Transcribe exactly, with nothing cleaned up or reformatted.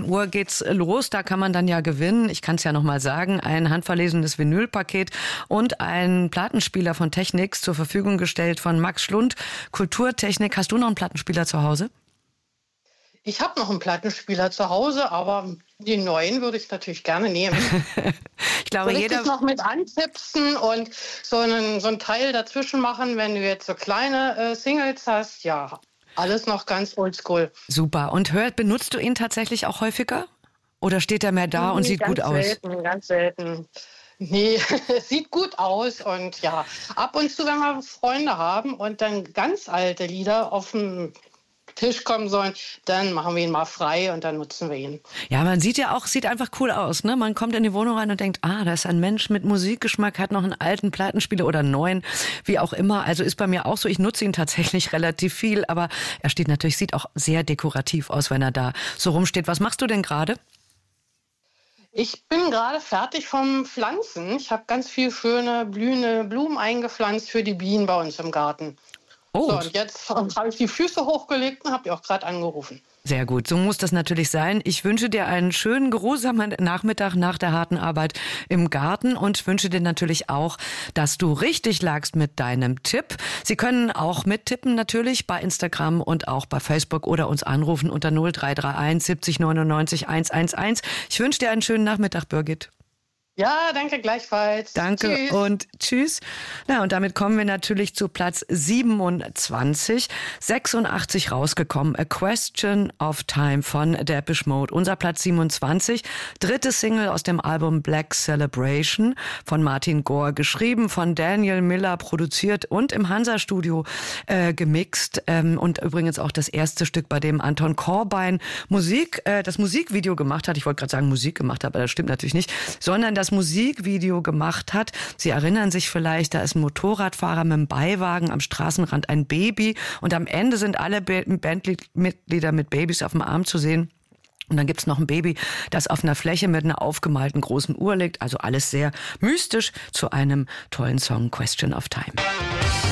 neun Uhr geht's los, da kann man dann ja gewinnen. Ich kann es ja nochmal sagen, ein handverlesenes Vinylpaket und ein Plattenspieler von Technics zur Verfügung gestellt von Max Schlund. Kulturtechnik. Hast du noch einen Plattenspieler zu Hause? Ich habe noch einen Plattenspieler zu Hause, aber die neuen würde ich natürlich gerne nehmen. Ich glaube, würde jeder ich noch mit antipsen und so einen, so einen Teil dazwischen machen, wenn du jetzt so kleine äh, Singles hast. Ja, alles noch ganz oldschool. Super. Und hört, benutzt du ihn tatsächlich auch häufiger? Oder steht er mehr da und Nee, sieht gut ganz aus? selten, ganz selten. Nee, es sieht gut aus und ja, ab und zu, wenn wir Freunde haben und dann ganz alte Lieder auf dem Tisch kommen sollen, dann machen wir ihn mal frei und dann nutzen wir ihn. Ja, man sieht ja auch, sieht einfach cool aus, ne? Man kommt in die Wohnung rein und denkt, ah, da ist ein Mensch mit Musikgeschmack, hat noch einen alten Plattenspieler oder einen neuen, wie auch immer. Also ist bei mir auch so, ich nutze ihn tatsächlich relativ viel, aber er steht natürlich, sieht auch sehr dekorativ aus, wenn er da so rumsteht. Was machst du denn gerade? Ich bin gerade fertig vom Pflanzen. Ich habe ganz viel schöne blühende Blumen eingepflanzt für die Bienen bei uns im Garten. Oh. So, und jetzt habe ich die Füße hochgelegt und habe die auch gerade angerufen. Sehr gut, so muss das natürlich sein. Ich wünsche dir einen schönen, geruhsamen Nachmittag nach der harten Arbeit im Garten und wünsche dir natürlich auch, dass du richtig lagst mit deinem Tipp. Sie können auch mittippen natürlich bei Instagram und auch bei Facebook oder uns anrufen unter null drei drei eins siebzig neunundneunzig hundertelf. Ich wünsche dir einen schönen Nachmittag, Birgit. Ja, danke gleichfalls. Danke Tschüss. Und tschüss. Na, und damit kommen wir natürlich zu Platz siebenundzwanzig. sechsundachtzig rausgekommen. A Question of Time von Depeche Mode. Unser Platz siebenundzwanzig. Dritte Single aus dem Album Black Celebration von Martin Gore. Geschrieben von Daniel Miller, produziert und im Hansa-Studio äh, gemixt. Ähm, und übrigens auch das erste Stück, bei dem Anton Corbijn Musik, äh, das Musikvideo gemacht hat. Ich wollte gerade sagen Musik gemacht hat, aber das stimmt natürlich nicht. Sondern das das Musikvideo gemacht hat. Sie erinnern sich vielleicht, da ist ein Motorradfahrer mit einem Beiwagen am Straßenrand, ein Baby und am Ende sind alle Bandmitglieder mit Babys auf dem Arm zu sehen. Und dann gibt's noch ein Baby, das auf einer Fläche mit einer aufgemalten großen Uhr liegt. Also alles sehr mystisch zu einem tollen Song Question of Time.